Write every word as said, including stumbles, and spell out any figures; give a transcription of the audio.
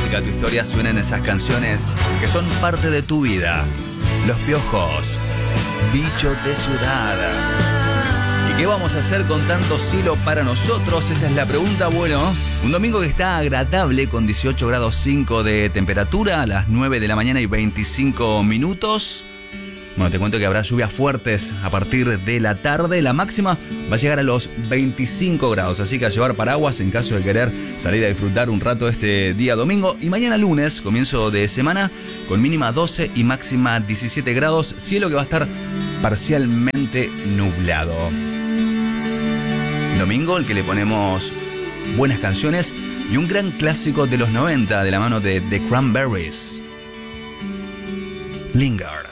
música, tu historia, suenen esas canciones que son parte de tu vida. Los Piojos, Bichos de Ciudad. ¿Y qué vamos a hacer con tanto cielo para nosotros? Esa es la pregunta. Bueno, un domingo que está agradable con dieciocho grados cinco de temperatura a las nueve de la mañana y veinticinco minutos. Bueno, te cuento que habrá lluvias fuertes a partir de la tarde. La máxima va a llegar a los veinticinco grados, así que a llevar paraguas en caso de querer salir a disfrutar un rato este día domingo. Y mañana lunes, comienzo de semana, con mínima doce y máxima diecisiete grados. Cielo que va a estar parcialmente nublado. Domingo el que le ponemos buenas canciones y un gran clásico de los noventa de la mano de The Cranberries. Linger.